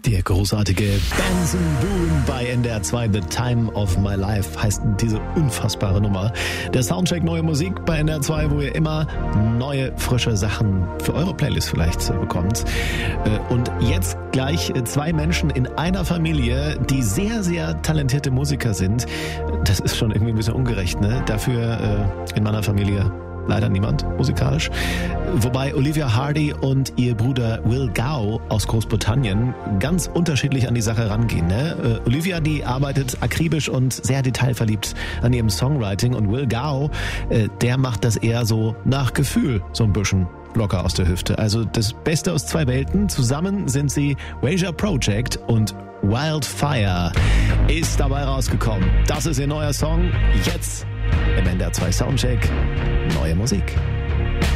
Der großartige Benson Boone bei NDR 2, The Time of My Life heißt diese unfassbare Nummer. Der Soundcheck Neue Musik bei NDR 2, wo ihr immer neue, frische Sachen für eure Playlist vielleicht bekommt. Und jetzt gleich zwei Menschen in einer Familie, die sehr, sehr talentierte Musiker sind. Das ist schon irgendwie ein bisschen ungerecht, ne? Dafür in meiner Familie leider niemand musikalisch. Wobei Olivia Hardy und ihr Bruder Will Gow aus Großbritannien ganz unterschiedlich an die Sache rangehen. Ne? Olivia, die arbeitet akribisch und sehr detailverliebt an ihrem Songwriting, und Will Gow, der macht das eher so nach Gefühl, so ein bisschen locker aus der Hüfte. Also das Beste aus zwei Welten. Zusammen sind sie Wager Project, und Wildfire ist dabei rausgekommen. Das ist ihr neuer Song. Jetzt im NDR 2 Soundcheck Neue Musik.